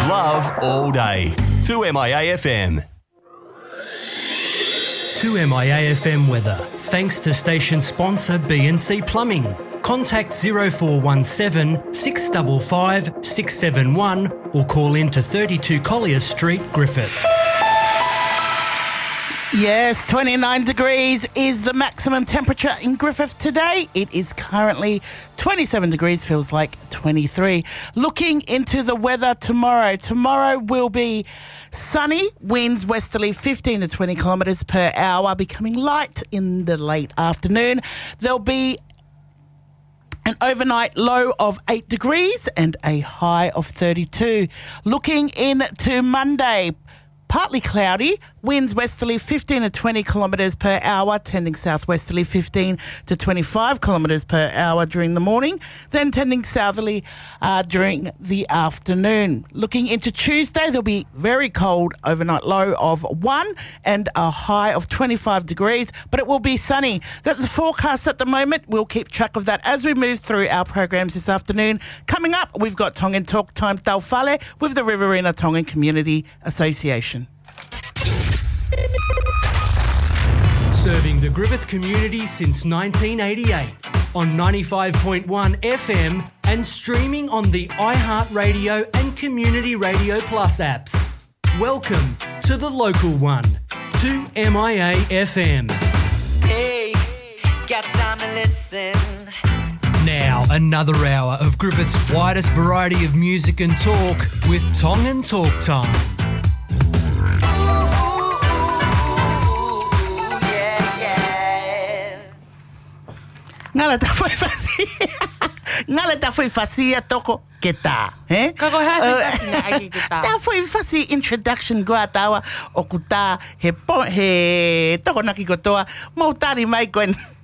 love all day. 2MIA FM. 2MIA FM weather. Thanks to station sponsor B&C Plumbing. Contact 0417 655 671 or call in to 32 Collier Street, Griffith. Yes, 29 degrees is the maximum temperature in Griffith today. It is currently 27 degrees, feels like 23. Looking into the weather tomorrow. Tomorrow will be sunny, winds westerly 15 to 20 kilometres per hour, becoming light in the late afternoon. There'll be an overnight low of 8 degrees and a high of 32. Looking into Monday, partly cloudy, winds westerly 15 to 20 kilometres per hour, tending southwesterly 15 to 25 kilometres per hour during the morning, then tending southerly during the afternoon. Looking into Tuesday, there'll be very cold overnight low of 1 and a high of 25 degrees, but it will be sunny. That's the forecast at the moment. We'll keep track of that as we move through our programs this afternoon. Coming up, we've got Tongan Talk Time Tau Whale with the Riverina Tongan Community Association. Serving the Griffith community since 1988 on 95.1 FM and streaming on the iHeartRadio and Community Radio Plus apps. Welcome to the local one, 2MIA FM. Hey, got time to listen. Now, another hour of Griffith's widest variety of music and talk with Tongan Talk Time. Ngala ta foi fácil. Ngala ta foi fácil toko que tá, eh? Ta foi fácil introduction go atawa o kuta he toko na ki kotoa mautari mai koen.